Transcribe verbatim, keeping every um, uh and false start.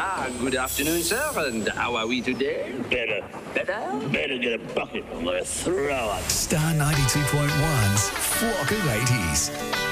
Ah, good afternoon, sir. And how are we today? Better. Better? Better get a bucket on my throat. Star ninety-two point one's Flock of eighties.